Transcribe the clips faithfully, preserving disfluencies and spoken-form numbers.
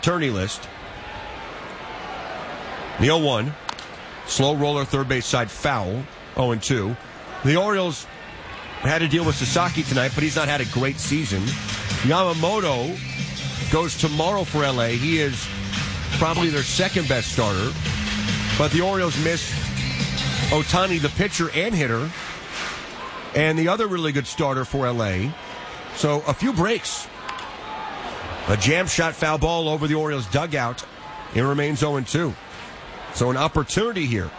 opportunity list. The oh one. Slow roller, third base side foul. oh and two. The Orioles had to deal with Sasaki tonight, but he's not had a great season. Yamamoto goes tomorrow for L A. He is probably their second best starter. But the Orioles miss Ohtani, the pitcher and hitter, and the other really good starter for L A. So a few breaks. A jam shot foul ball over the Orioles dugout. It remains oh and two. So an opportunity here.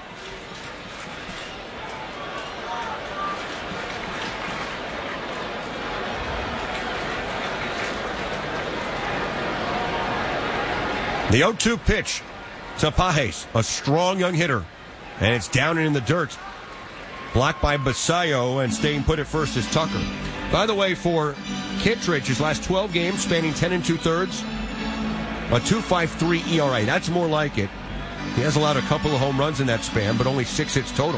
The oh two pitch to Pages, a strong young hitter. And it's down and in the dirt. Blocked by Basayo, and staying put at first is Tucker. By the way, for Kittredge, his last twelve games, spanning ten and two-thirds, a two point five three E R A. That's more like it. He has allowed a couple of home runs in that span, but only six hits total.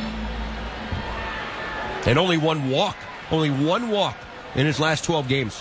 And only one walk. Only one walk in his last twelve games.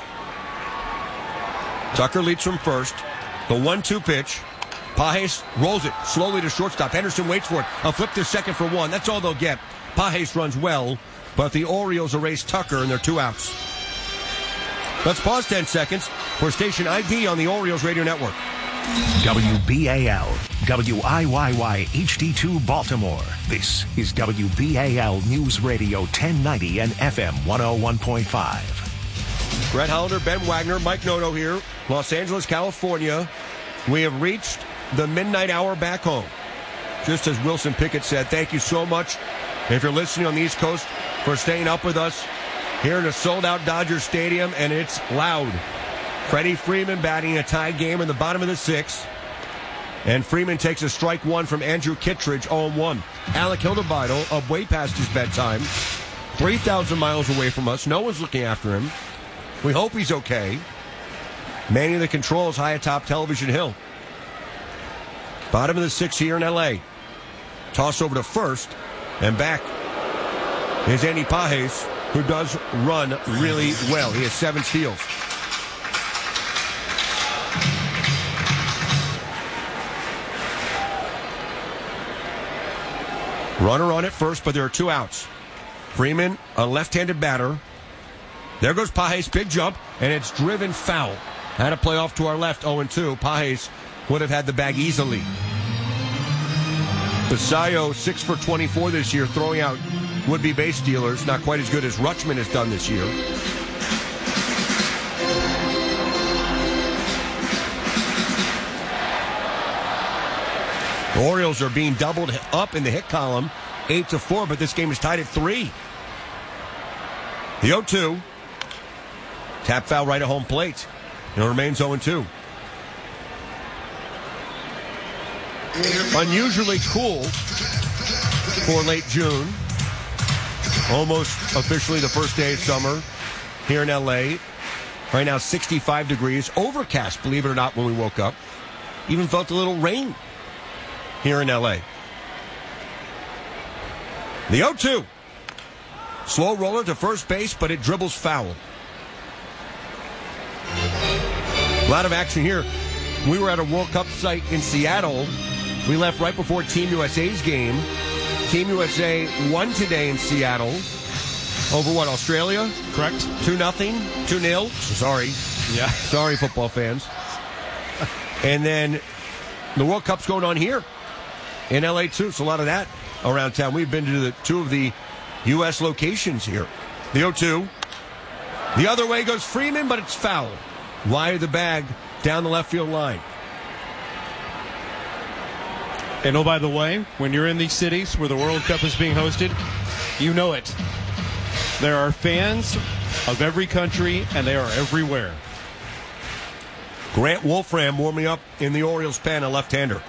Tucker leads from first. The one two pitch. Pages rolls it slowly to shortstop. Henderson waits for it. A flip to second for one. That's all they'll get. Pages runs well, but the Orioles erase Tucker, and they're two outs. Let's pause ten seconds for station I D on the Orioles Radio Network. W B A L, W I Y Y H D two Baltimore. This is W B A L News Radio ten ninety and F M one oh one point five. Brett Hollander, Ben Wagner, Mike Noto here. Los Angeles, California. We have reached the midnight hour back home. Just as Wilson Pickett said, thank you so much, if you're listening on the East Coast, for staying up with us here in a sold-out Dodger Stadium, and it's loud. Freddie Freeman batting a tie game in the bottom of the sixth. And Freeman takes a strike one from Andrew Kittredge, oh and one. Alec Hildebrandl up way past his bedtime. three thousand miles away from us. No one's looking after him. We hope he's okay. Manning the controls high atop Television Hill. Bottom of the sixth here in L A. Toss over to first. And back is Andy Pages, who does run really well. He has seven steals. Runner on at first, but there are two outs. Freeman, a left-handed batter. There goes Pages, big jump, and it's driven foul. Had a play off to our left, oh and two. Pages would have had the bag easily. Basayo, six for twenty-four this year, throwing out would-be base stealers. Not quite as good as Rutschman has done this year. The Orioles are being doubled up in the hit column, eight to four, but this game is tied at three. The oh two. Tap foul right at home plate. And it remains oh and two. Unusually cool for late June. Almost officially the first day of summer here in L A. Right now sixty-five degrees. Overcast, believe it or not, when we woke up. Even felt a little rain here in L A. The oh two. Slow roller to first base, but it dribbles foul. A lot of action here. We were at a World Cup site in Seattle. We left right before Team U S A's game. Team U S A won today in Seattle. Over what, Australia? Correct. two nothing? two nil? Sorry. Yeah. Sorry, football fans. And then the World Cup's going on here in L A too. So a lot of that around town. We've been to the two of the U S locations here. The oh two. The other way goes Freeman, but it's foul. Wide of the bag down the left field line. And oh, by the way, when you're in these cities where the World Cup is being hosted, you know it. There are fans of every country, and they are everywhere. Grant Wolfram warming up in the Orioles pen, a left-hander.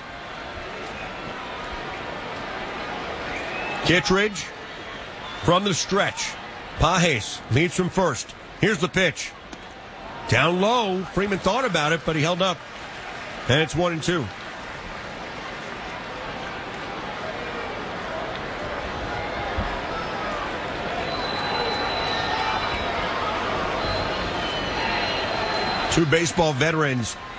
Kittredge from the stretch. Pages leads from first. Here's the pitch. Down low. Freeman thought about it, but he held up. And it's one and two. Two baseball veterans